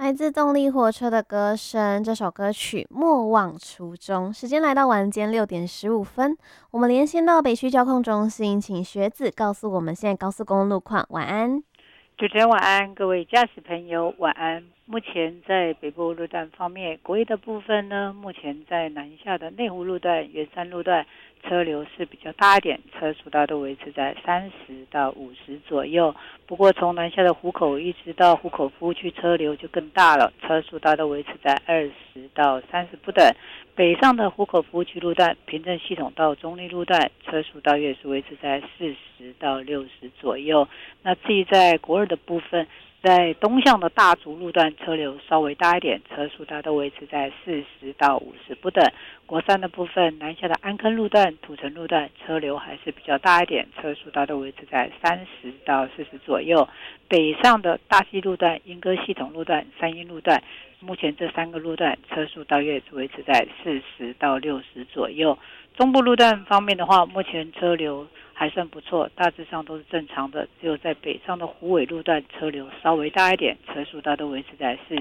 来自动力火车的歌声，这首歌曲《莫忘初衷》。时间来到晚间6点15分，我们连线到北区交控中心，请学子告诉我们现在高速公路路况。晚安。 主持人晚安，各位驾驶朋友晚安。目前在北部路段方面，国一的部分呢，目前在南下的内湖路段、圆山路段车流是比较大一点，车速大都维持在30到50左右。不过从南下的湖口一直到湖口服务区车流就更大了，车速大都维持在20到30不等。北上的湖口服务区路段、平镇系统到中立路段车速大约是维持在40到60左右。那至于在国二的部分，在东向的大竹路段车流稍微大一点，车速大都维持在40到50不等。国三的部分，南下的安坑路段、土城路段车流还是比较大一点，车速大都维持在30到40左右。北上的大溪路段、莺歌系统路段、三鹰路段，目前这3个路段车速大约是维持在40到60左右。中部路段方面的话，目前车流还算不错，大致上都是正常的，只有在北上的虎尾路段车流稍微大一点，车速大都维持在40